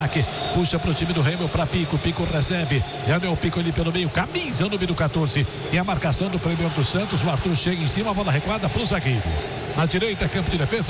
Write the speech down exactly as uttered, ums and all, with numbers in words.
Puxa pro time do Remo pra Pico, Pico recebe, já deu o Pico ali pelo meio, camisa número catorze, e a marcação do Premier do Santos, o Arthur chega em cima, a bola recuada pro zagueiro, na direita, campo de defesa.